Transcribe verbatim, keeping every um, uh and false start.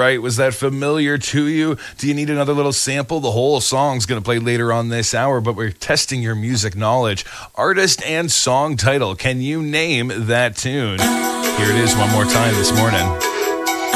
right? Was that familiar to you? Do you need another little sample? The whole song's going to play later on this hour, but we're testing your music knowledge. Artist and song title. Can you name that tune? Here it is one more time this morning.